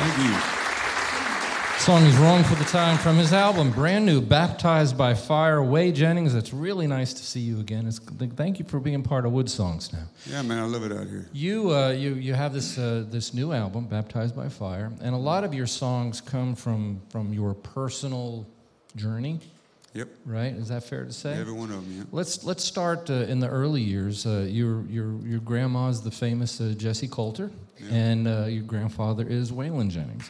Thank you. Song is Wrong for the Time from his album, brand new, Baptized by Fire. Way Jennings, it's really nice to see you again. Thank you for being part of Wood Songs now. Yeah, man, I love it out here. You have this new album, Baptized by Fire, and a lot of your songs come from your personal journey. Yep. Right? Is that fair to say? Every one of them, yeah. Let's start in the early years. Your grandma's the famous Jessie Coulter, yeah. And your grandfather is Waylon Jennings.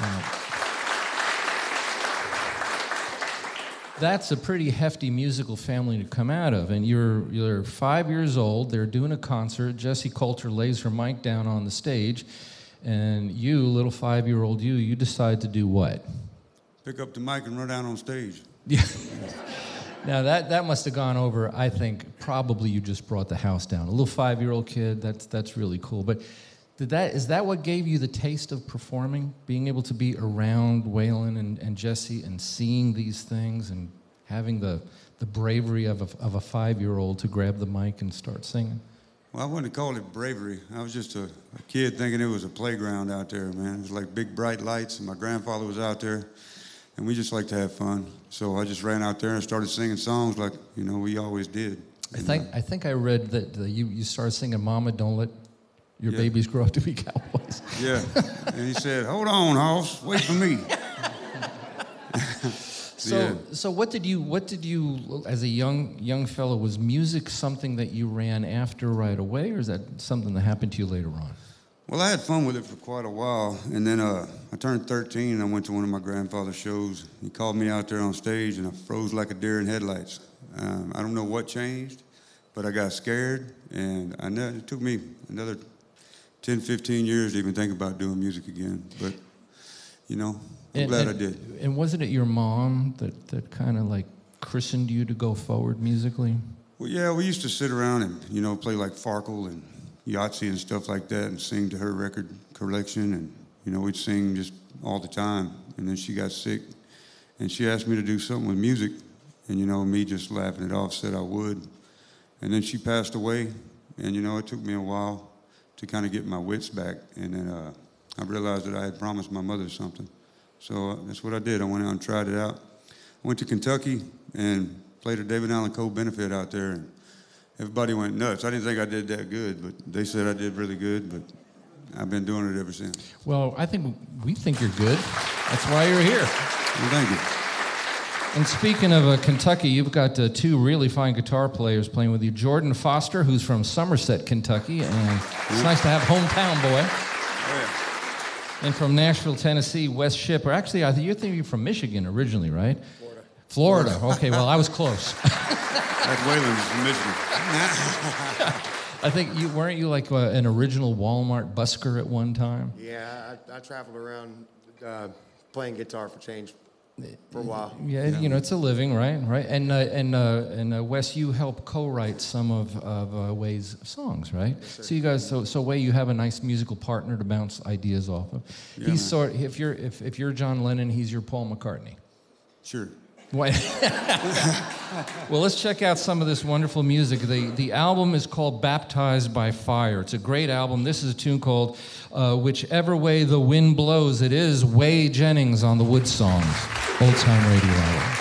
That's a pretty hefty musical family to come out of, and you're 5 years old. They're doing a concert. Jessie Coulter lays her mic down on the stage, and you, little 5-year-old you decide to do what? Pick up the mic and run down on stage. Yeah. Now that must have gone over. I think probably you just brought the house down. A little 5-year-old kid. That's really cool. But is that what gave you the taste of performing? Being able to be around Waylon and Jessie and seeing these things and having the bravery of a 5-year-old to grab the mic and start singing? Well, I wouldn't call it bravery. I was just a kid thinking it was a playground out there, man. It was like big bright lights, and my grandfather was out there, and we just liked to have fun. So I just ran out there and started singing songs like, we always did. I think I read that you started singing "Mama, Don't Let Your babies grow up to be cowboys." Yeah, and he said, "Hold on, hoss, wait for me." So what did you as a young fellow, was music something that you ran after right away, or is that something that happened to you later on? Well, I had fun with it for quite a while, and then I turned 13 and I went to one of my grandfather's shows. He called me out there on stage and I froze like a deer in headlights. I don't know what changed, but I got scared, and it took me another 10, 15 years to even think about doing music again. But, I'm glad I did. And wasn't it your mom that kind of like christened you to go forward musically? Well, yeah, we used to sit around and, play like Farkle and Yahtzee and stuff like that and sing to her record collection. And, we'd sing just all the time. And then she got sick, and she asked me to do something with music. And, me just laughing it off, said I would. And then she passed away, and, it took me a while to kind of get my wits back. And then I realized that I had promised my mother something. So that's what I did. I went out and tried it out. I went to Kentucky and played a David Allan Coe benefit out there, and everybody went nuts. I didn't think I did that good, but they said I did really good, but I've been doing it ever since. Well, we think you're good. That's why you're here. Well, thank you. And speaking of Kentucky, you've got two really fine guitar players playing with you. Jordan Foster, who's from Somerset, Kentucky, and it's nice to have hometown boy. Oh, yeah. And from Nashville, Tennessee, Wes Shipp. Or actually, you're thinking from Michigan originally, right? Florida. Okay, well, I was close. That's Waylon's from Michigan. I think weren't you like an original Walmart busker at one time? Yeah, I traveled around playing guitar for change for a while. Yeah, it's a living, right? And Wes, you help co-write some of Way's songs, right? Yes, so you guys, so Way, you have a nice musical partner to bounce ideas off of. Yeah, he's if you're John Lennon, he's your Paul McCartney. Sure. Well, let's check out some of this wonderful music. The album is called Baptized by Fire. It's a great album. This is a tune called Whichever Way the Wind Blows. It is Way Jennings on the Wood Songs, Old Time Radio Hour.